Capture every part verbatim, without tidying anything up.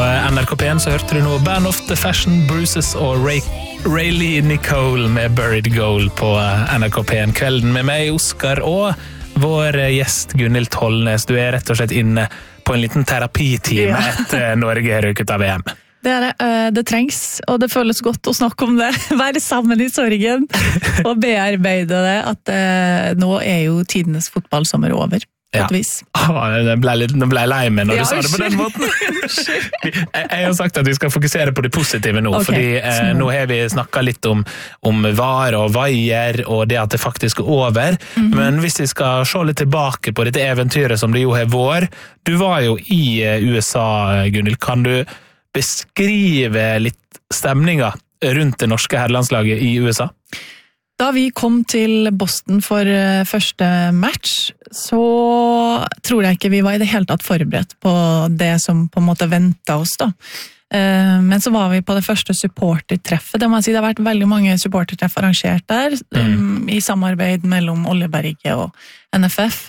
N R K P en så hørte du nå Band of the Fashion Bruises og Ray, Rayleigh Nicole med Buried Gold på N R K P en kvelden med meg, Oskar, og vår gjest Gunhild Tollnes. Du er rett og slett inne på en liten terapitime ja. etter Norge røket av V M. Det er det, det trengs, og det føles godt å snakke om det. Være sammen i sorgen og bearbeide det, at eh, nå er jo tidenes fotballsommer over. Ja, det ble, litt, det ble lei meg når ja, du sa det på den måten. jeg, jeg har sagt at vi skal fokusere på det positive nå, okay, fordi eh, nå har vi snakket litt om, om var og veier, og det at det faktisk er over. Mm-hmm. Men hvis vi skal se litt tilbake på dette eventyret som det jo har vært, du var jo i U S A, Gunhild, kan du beskrive litt stemninga rundt det norske herrelandslaget i U S A? Da vi kom til Boston for første match, så tror jeg ikke vi var i det hele tatt forberedt på det som på en måte ventet oss da. Men så var vi på det første supportertreffet. Det må jeg si, det har vært veldig mange supportertreff arrangert der, mm. i samarbeid mellom Oljeberget og N F F.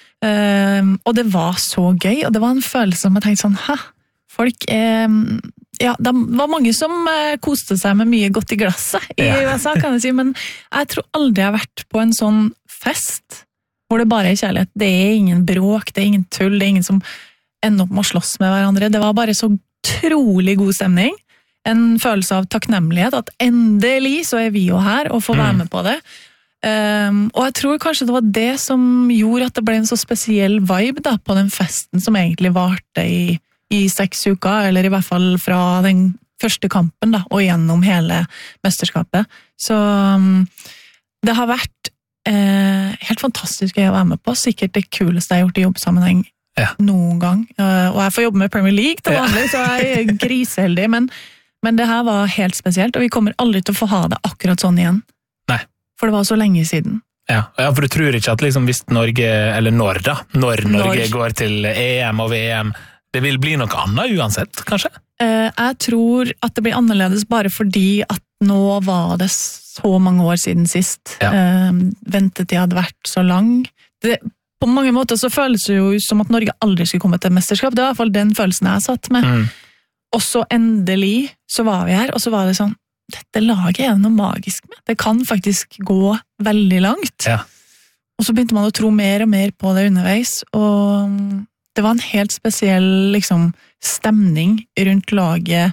Og det var så gøy, og det var en følelse som jeg tenkte sånn, hæ? Folk er, ja, det var mange som koste seg med mye godt i glasset i ja. U S A, kan jeg si, men jeg tror aldri jeg har vært på en sånn fest hvor det bare er kjærlighet. Det er ingen bråk, det er ingen tull, det er ingen som ender opp med å slåss med hverandre. Det var bare så utrolig god stemning. En følelse av takknemlighet, at endelig så er vi jo her og får være med på det. Um, og jeg tror kanskje det var det som gjorde at det ble en så spesiell vibe da, på den festen som egentlig varte i i seks uker, eller i hvert fall fra den første kampen da, og gjennom hele mesterskapet. Så um, det har vært eh, helt fantastisk å være med på, sikkert det kuleste jeg har gjort i jobbsammenheng ja. noen gang. Uh, og jeg får jobbe med Premier League til vanlig, ja. så jeg er griseheldig, men, men det her var helt spesielt, og vi kommer aldri til å få ha det akkurat sånn igjen. Nei. For det var så lenge siden. Ja, ja, for du tror ikke at liksom hvis Norge, eller når da, når Norge når. går til E M og V M, det vil bli noe annet uansett, kanskje? Uh, jeg tror at det blir annerledes bare fordi at nå var det så mange år siden sist. Ja. Uh, ventetid hadde vært så lang. Det, på mange måter så føles det jo som at Norge aldri skulle komme til mesterskap. Det var i hvert fall den følelsen jeg satt med. Mm. Og så endelig så var vi her, og så var det sånn, dette laget er noe magisk med. Det kan faktisk gå veldig langt. Ja. Og så begynte man å tro mer og mer på det underveis, og det var en helt spesiell liksom, stemning rundt laget.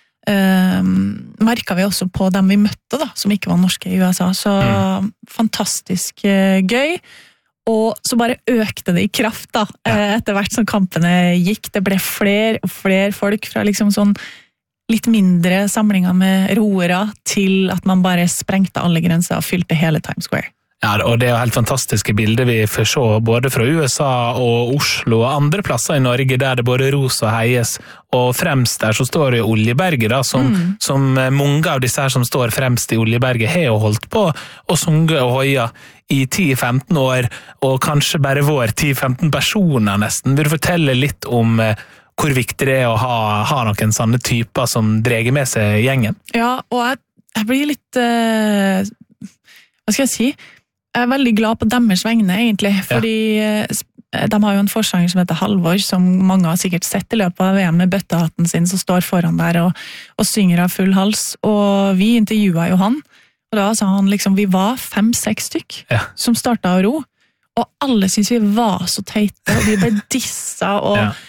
Um, merket vi også på dem vi møtte, da, som ikke var norske i U S A. Så mm. fantastisk uh, gøy. Og så bare økte det i kraft da, ja. etter hvert som kampene gikk. Det ble flere og flere folk fra liksom sånn litt mindre samlinger med roere til at man bare sprengte alle grenser og fylte hele Times Square. Ja, og det er helt fantastiske bilder vi får se både fra U S A og Oslo og andre plasser i Norge der det både ros og heies, og fremst der så står det Oljeberget da, som, mm. som mange av disse her som står fremst i Oljeberget har jo holdt på og sunget og hoia i ti til femten år, og kanskje bare vår ti til femten personer nesten. Vil du fortelle litt om hvor viktig det er å ha, ha noen sånne typer som dreger med seg gjengen? Ja, og jeg, jeg blir litt, uh, hva skal jeg si? Jeg er veldig glad på deres vegne, egentlig, fordi ja. de har jo en forsanger som heter Halvor, som mange har sikkert sett i løpet av V M med bøttehatten sin, som står foran der og, og synger av full hals, og vi intervjuet jo han, og da sa han liksom, vi var fem-seks stykk ja. som startet å ro, og alle synes vi var så teite, og vi ble dissa, og ja.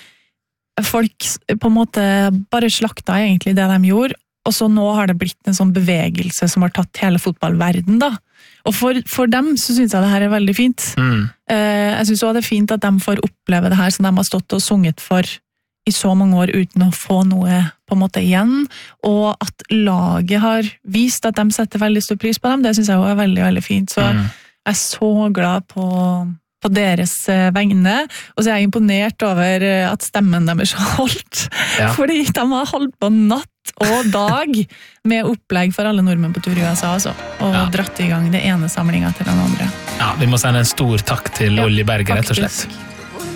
folk på en måte bare slakta egentlig det de gjorde, og så nå har det blitt en sånn bevegelse som har tatt hele fotballverden da, og for, for dem så synes jeg det her er veldig fint. Mm. Eh, jeg synes også det er fint at de får oppleve det her som de har stått og sunget for i så mange år uten å få noe på en måte igjen, og at laget har vist at de setter veldig stor pris på dem, det synes jeg også er veldig, veldig fint. Så mm. jeg er så glad på, på deres vegne, og så er jeg imponert over at stemmen deres har holdt, ja. fordi de har holdt på natt og dag med opplegg for alle nordmenn på tur i U S A altså, og ja. dratt i gang det ene samlingen til den andre. Ja, vi må sende en stor takk til ja, Oljeberget, rett og slett.